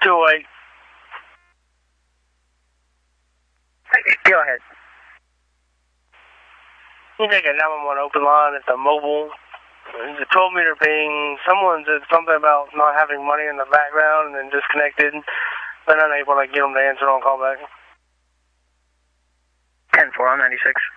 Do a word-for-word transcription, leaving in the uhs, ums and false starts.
two eight. Go ahead. You take a nine one one open line at the mobile. It's a twelve meter ping. Someone said something about not having money in the background and then disconnected. Been unable to get them to answer on callback. ten four on ninety-six.